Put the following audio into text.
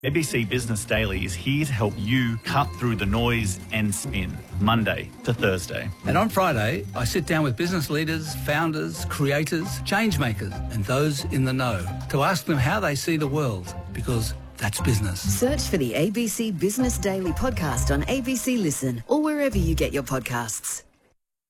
ABC Business Daily is here to help you cut through the noise and spin, Monday to Thursday. And on Friday, I sit down with business leaders, founders, creators, change makers, and those in the know to ask them how they see the world, because that's business. Search for the ABC Business Daily podcast on ABC Listen or wherever you get your podcasts.